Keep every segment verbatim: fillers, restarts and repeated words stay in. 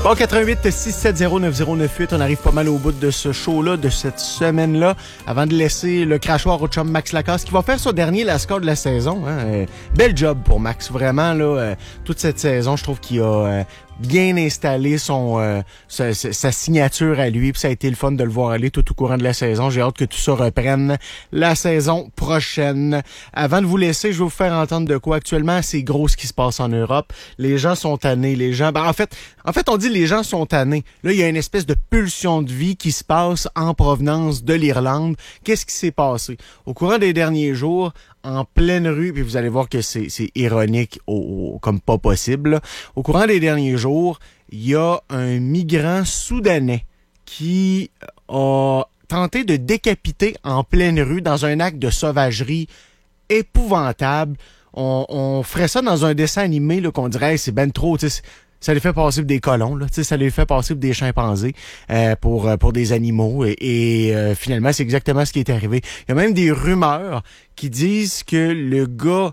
Bon, quatre-vingt-huit six sept zéro neuf zéro neuf huit, on arrive pas mal au bout de ce show-là, de cette semaine-là, avant de laisser le crachoir au chum Max Lacasse, qui va faire son dernier la score de la saison. Hein. Euh, bel job pour Max, vraiment, là, euh, toute cette saison, je trouve qu'il a euh, bien installé son euh, sa, sa signature à lui, puis ça a été le fun de le voir aller tout au courant de la saison. J'ai hâte que tout ça reprenne la saison prochaine. Avant de vous laisser, je vais vous faire entendre de quoi. Actuellement, c'est gros ce qui se passe en Europe. Les gens sont tannés, les gens... Ben, en fait, en fait, on dit les gens sont tannés. Là, il y a une espèce de pulsion de vie qui se passe en provenance de l'Irlande. Qu'est-ce qui s'est passé? Au courant des derniers jours, en pleine rue, puis vous allez voir que c'est, c'est ironique au, au, comme pas possible, là. Au courant des derniers jours, il y a un migrant soudanais qui a tenté de décapiter en pleine rue dans un acte de sauvagerie épouvantable. On, on ferait ça dans un dessin animé là, qu'on dirait hey, c'est ben trop, tu sais, ça les fait passer pour des colons, là, tu sais, ça les fait passer pour des chimpanzés, euh, pour pour des animaux, et, et euh, finalement c'est exactement ce qui est arrivé. Il y a même des rumeurs qui disent que le gars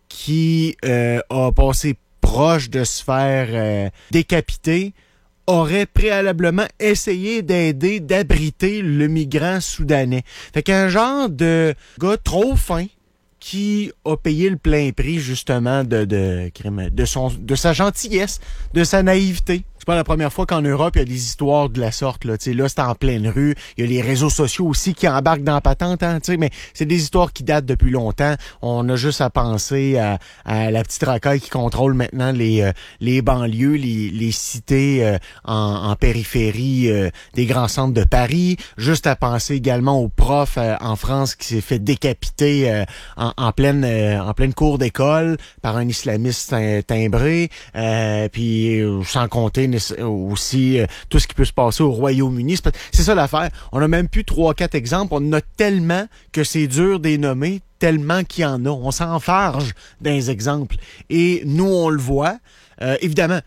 qui euh, a passé proche de se faire euh, décapiter aurait préalablement essayé d'aider, d'abriter le migrant soudanais. Fait qu'un genre de gars trop fin qui a payé le plein prix, justement, de, de, de, son, de sa gentillesse, de sa naïveté. C'est pas la première fois qu'en Europe, il y a des histoires de la sorte. Là, t'sais, là c'est en pleine rue. Il y a les réseaux sociaux aussi qui embarquent dans la patente. Hein, mais c'est des histoires qui datent depuis longtemps. On a juste à penser à, à la petite racaille qui contrôle maintenant les, euh, les banlieues, les, les cités euh, en, en périphérie euh, des grands centres de Paris. Juste à penser également au prof euh, en France qui s'est fait décapiter euh, en, en, pleine, euh, en pleine cour d'école par un islamiste timbré. Euh, puis sans compter aussi euh, tout ce qui peut se passer au Royaume-Uni. C'est, c'est ça l'affaire. On a même plus trois, quatre exemples. On en a tellement que c'est dur de les nommer, tellement qu'il y en a. On s'enfarge dans les exemples. Et nous, on le voit. Euh, évidemment,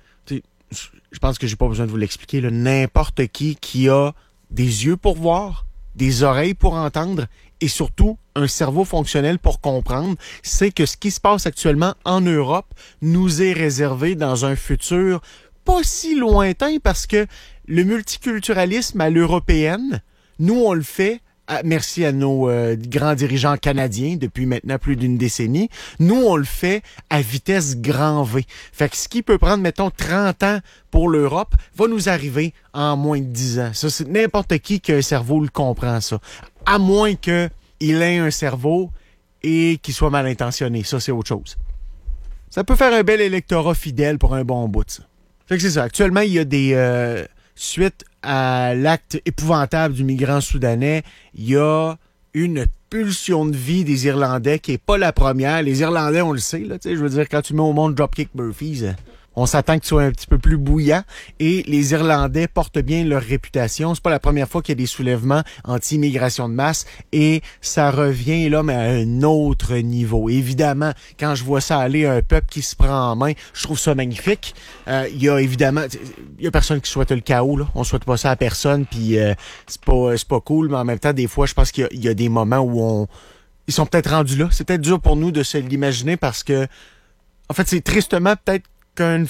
je pense que j'ai pas besoin de vous l'expliquer. Là, n'importe qui qui a des yeux pour voir, des oreilles pour entendre et surtout un cerveau fonctionnel pour comprendre, c'est que ce qui se passe actuellement en Europe nous est réservé dans un futur pas si lointain, parce que le multiculturalisme à l'européenne, nous, on le fait, à, merci à nos euh, grands dirigeants canadiens depuis maintenant plus d'une décennie, nous, on le fait à vitesse grand V. Fait que ce qui peut prendre, mettons, trente ans pour l'Europe, va nous arriver en moins de dix ans. Ça, c'est n'importe qui qui a un cerveau le comprend, ça. À moins qu'il ait un cerveau et qu'il soit mal intentionné. Ça, c'est autre chose. Ça peut faire un bel électorat fidèle pour un bon bout, ça. Fait que c'est ça. Actuellement, il y a des... Euh, suite à l'acte épouvantable du migrant soudanais, il y a une pulsion de vie des Irlandais qui est pas la première. Les Irlandais, on le sait, là, tu sais, je veux dire, quand tu mets au monde Dropkick Murphys, on s'attend que tu sois un petit peu plus bouillant. Et les Irlandais portent bien leur réputation. C'est pas la première fois qu'il y a des soulèvements anti-immigration de masse. Et ça revient là, mais à un autre niveau. Évidemment, quand je vois ça aller, un peuple qui se prend en main, je trouve ça magnifique. Euh, il y a évidemment... Il y a personne qui souhaite le chaos, là. On souhaite pas ça à personne, puis euh, c'est pas c'est pas cool. Mais en même temps, des fois, je pense qu'il y a, il y a des moments où on... Ils sont peut-être rendus là. C'est peut-être dur pour nous de se l'imaginer parce que... En fait, c'est tristement peut-être qu'une